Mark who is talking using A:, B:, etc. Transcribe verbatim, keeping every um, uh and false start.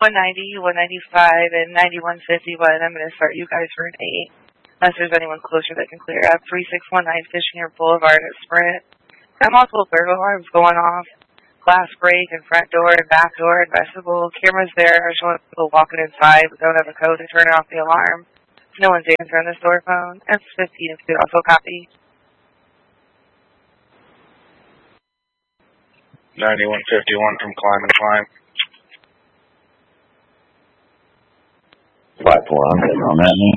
A: one ninety, one ninety-five, and ninety-one fifty-one. I'm going to start you guys for an eight. Unless there's anyone closer that can clear up. three six one nine Fishing Boulevard at Sprint. Got multiple burglar alarms going off. Glass break and front door and back door and vestibule. Cameras there are showing people walking inside but don't have a code to turn off the alarm. No one's answering this door phone. S fifteen if you could also copy.
B: ninety-one fifty-one from Climb and Climb.
C: five four, I'm getting on that.